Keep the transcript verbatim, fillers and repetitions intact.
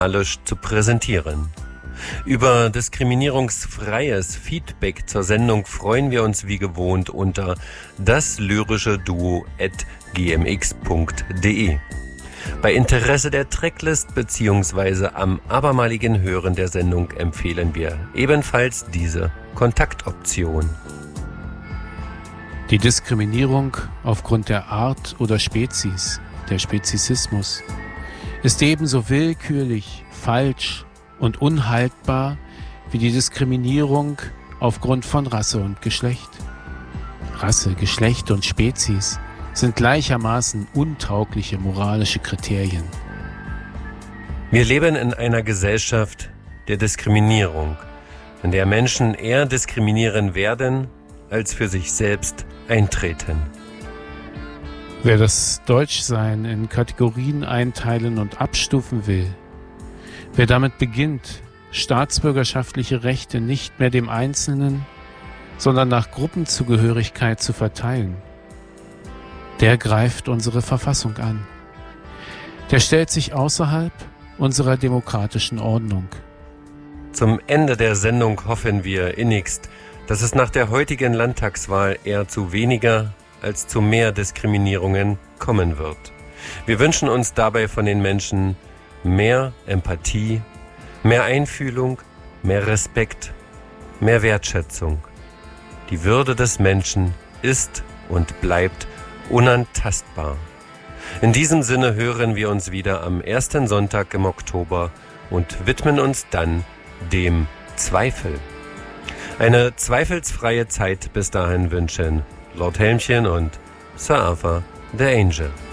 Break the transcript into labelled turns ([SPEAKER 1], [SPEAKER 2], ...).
[SPEAKER 1] zu präsentieren. Über diskriminierungsfreies Feedback zur Sendung freuen wir uns wie gewohnt unter daslyrischeduo at gmx punkt de. Bei Interesse der Tracklist bzw. am abermaligen Hören der Sendung empfehlen wir ebenfalls diese Kontaktoption.
[SPEAKER 2] Die Diskriminierung aufgrund der Art oder Spezies, der Speziesismus, ist ebenso willkürlich, falsch und unhaltbar wie die Diskriminierung aufgrund von Rasse und Geschlecht. Rasse, Geschlecht und Spezies sind gleichermaßen untaugliche moralische Kriterien.
[SPEAKER 1] Wir leben in einer Gesellschaft der Diskriminierung, in der Menschen eher diskriminieren werden, als für sich selbst eintreten.
[SPEAKER 2] Wer das Deutschsein in Kategorien einteilen und abstufen will, wer damit beginnt, staatsbürgerschaftliche Rechte nicht mehr dem Einzelnen, sondern nach Gruppenzugehörigkeit zu verteilen, der greift unsere Verfassung an. Der stellt sich außerhalb unserer demokratischen Ordnung.
[SPEAKER 1] Zum Ende der Sendung hoffen wir innigst, dass es nach der heutigen Landtagswahl eher zu weniger als zu mehr Diskriminierungen kommen wird. Wir wünschen uns dabei von den Menschen mehr Empathie, mehr Einfühlung, mehr Respekt, mehr Wertschätzung. Die Würde des Menschen ist und bleibt unantastbar. In diesem Sinne hören wir uns wieder am ersten Sonntag im Oktober und widmen uns dann dem Zweifel. Eine zweifelsfreie Zeit bis dahin wünschen Lord Helmchen und Sir Arthur the Angel.